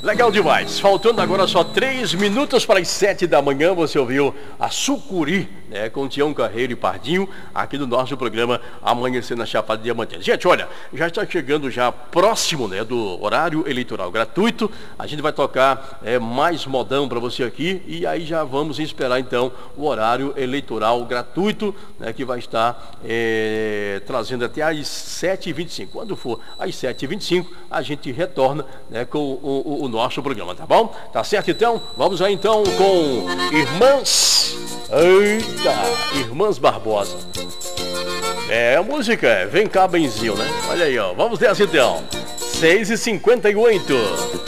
Legal demais. Faltando agora só 3 minutos para as 7 da manhã, você ouviu a Sucuri, né, com Tião Carreiro e Pardinho, aqui do nosso programa Amanhecer na Chapada Diamantina. Gente, olha, já está chegando já próximo, né, do horário eleitoral gratuito. A gente vai tocar mais modão para você aqui e aí já vamos esperar então o horário eleitoral gratuito, né, que vai estar trazendo até às 7h25. Quando for às 7h25, a gente retorna, né, com o nosso programa, tá bom? Tá certo então? Vamos aí então com Irmãs. Eita, Irmãs Barbosa. A música Vem Cá Benzinho, né? Olha aí, ó. Vamos nessa então. 6h58.